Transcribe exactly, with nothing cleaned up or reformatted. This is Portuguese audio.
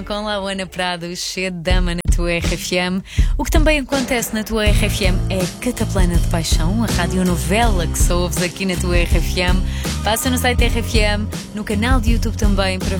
Com Lauana Prado, cheia de dama na tua R F M. O que também acontece na tua R F M é Cataplana de Paixão, a radionovela que só ouves aqui na tua R F M. Passa no site R F M, no canal de YouTube também, para